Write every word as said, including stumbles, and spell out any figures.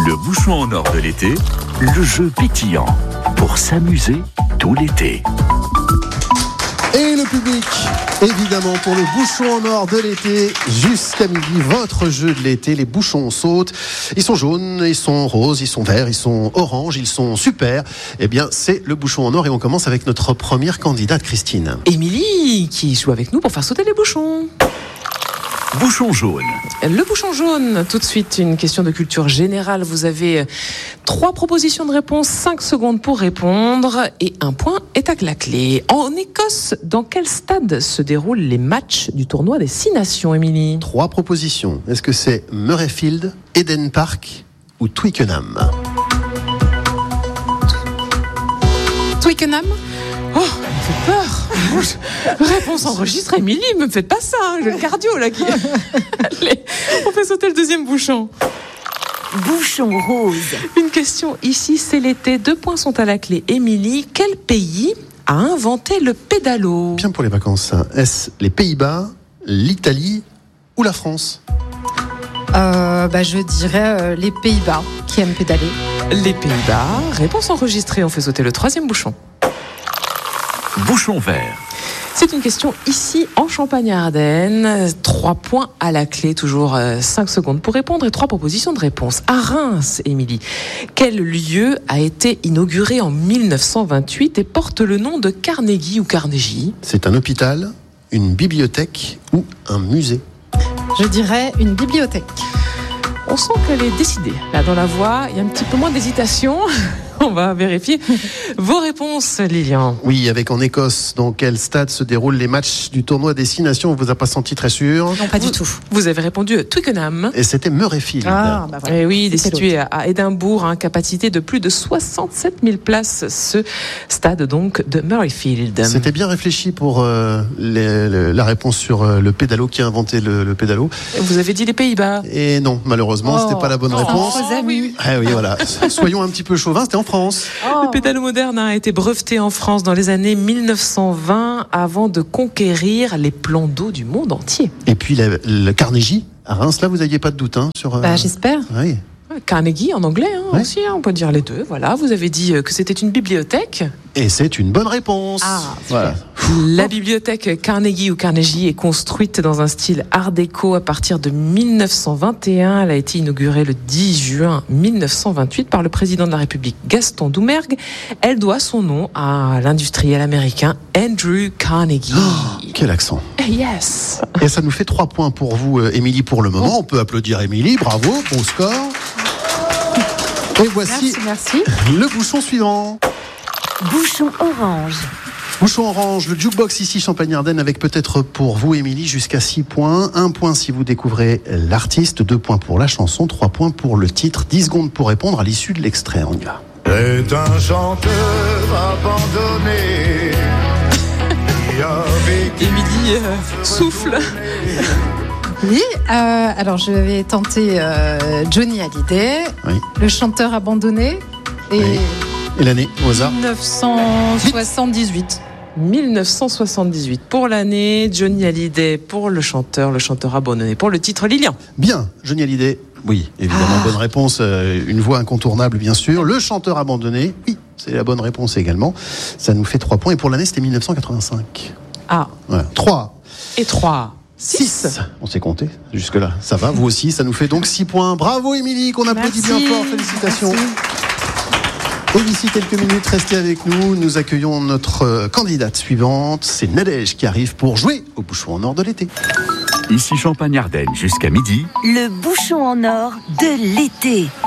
Le bouchon en or de l'été, le jeu pétillant pour s'amuser tout l'été. Et le public, évidemment, pour le bouchon en or de l'été, jusqu'à midi, votre jeu de l'été, les bouchons sautent. Ils sont jaunes, ils sont roses, ils sont verts, ils sont oranges, ils sont super. Eh bien, c'est le bouchon en or et on commence avec notre première candidate, Christine. Émilie, qui joue avec nous pour faire sauter les bouchons. Bouchon jaune. Le bouchon jaune, tout de suite, une question de culture générale. Vous avez trois propositions de réponse, cinq secondes pour répondre et un point est à la clé. En Écosse, dans quel stade se déroulent les matchs du tournoi des Six Nations, Émilie ? Trois propositions. Est-ce que c'est Murrayfield, Eden Park ou Twickenham ? Twickenham ? Oh, ça me fait peur. Réponse enregistrée. Émilie, me faites pas ça. Hein. J'ai le cardio là qui. Allez, on fait sauter le deuxième bouchon. Bouchon rose. Une question ici, c'est l'été. Deux points sont à la clé. Émilie, quel pays a inventé le pédalo ? Bien pour les vacances. Est-ce les Pays-Bas, l'Italie ou la France ? Euh, bah, je dirais euh, les Pays-Bas qui aiment pédaler. Les Pays-Bas. Réponse enregistrée. On fait sauter le troisième bouchon. Bouchon vert. C'est une question ici en Champagne-Ardenne. Trois points à la clé, toujours cinq secondes pour répondre et trois propositions de réponse. À Reims, Émilie, quel lieu a été inauguré en mille neuf cent vingt-huit et porte le nom de Carnegie ou Carnegie ? C'est un hôpital, une bibliothèque ou un musée ? Je dirais une bibliothèque. On sent qu'elle est décidée. Là, dans la voix, il y a un petit peu moins d'hésitation. On va vérifier vos réponses, Lilian. Oui, avec en Écosse, dans quel stade se déroulent les matchs du tournoi des Six Nations ? On vous a pas senti très sûr ? Non, pas vous, du tout. Vous avez répondu Twickenham. Et c'était Murrayfield. Ah, bah voilà. Et oui, il est C'était situé à Édimbourg, hein, capacité de plus de soixante-sept mille places, ce stade donc de Murrayfield. C'était bien réfléchi pour euh, les, les, la réponse sur euh, le pédalo, qui a inventé le, le pédalo. Vous avez dit les Pays-Bas. Et non, malheureusement, Oh. c'était pas la bonne Oh. réponse. Oh, oui. Ah oui, voilà. Soyons un petit peu chauvins, c'était en France. Le pédalo moderne a été breveté en France dans les années mille neuf cent vingt avant de conquérir les plans d'eau du monde entier. Et puis le, le Carnegie, à Reims, là, vous n'aviez pas de doute hein, sur. Euh... Bah, j'espère. Oui. Carnegie en anglais hein, Ouais. aussi, hein, on peut dire les deux. Voilà, vous avez dit que c'était une bibliothèque. Et c'est une bonne réponse. Ah, voilà. La bibliothèque Carnegie ou Carnegie est construite dans un style art déco à partir de mille neuf cent vingt et un. Elle a été inaugurée le dix juin mille neuf cent vingt-huit par le président de la République Gaston Doumergue. Elle doit son nom à l'industriel américain Andrew Carnegie. Oh, quel accent. Yes. Et ça nous fait trois points pour vous, euh, Émilie, pour le moment. On peut applaudir Émilie, bravo, bon score. Et voici Merci, merci. le bouchon suivant. Bouchon orange. Bouchon orange, le jukebox ici Champagne-Ardenne avec peut-être pour vous Émilie jusqu'à six points. Un point si vous découvrez l'artiste, deux points pour la chanson, trois points pour le titre. dix secondes pour répondre à l'issue de l'extrait. On y va. C'est un chanteur abandonné. qui a vécu Émilie euh, souffle. Oui, euh, alors je vais tenter euh, Johnny Hallyday, Oui. le chanteur abandonné, et Oui. Et l'année, au hasard. mille neuf cent soixante-dix-huit. mille neuf cent soixante-dix-huit pour l'année, Johnny Hallyday pour le chanteur, le chanteur abandonné pour le titre Lilian. Bien, Johnny Hallyday. Oui, évidemment, Ah. bonne réponse. Euh, une voix incontournable, bien sûr. Le chanteur abandonné. Oui, c'est la bonne réponse également. Ça nous fait trois points. Et pour l'année, c'était mille neuf cent quatre-vingt-cinq. Ah, Voilà. trois. et trois, six. On s'est compté. Jusque-là, ça va. Vous aussi, ça nous fait donc six points. Bravo, Émilie, qu'on applaudit bien Merci. fort. Félicitations. Merci. Et d'ici quelques minutes, restez avec nous. Nous accueillons notre euh, candidate suivante. C'est Nadège qui arrive pour jouer au bouchon en or de l'été. Ici Champagne-Ardenne jusqu'à midi. Le bouchon en or de l'été.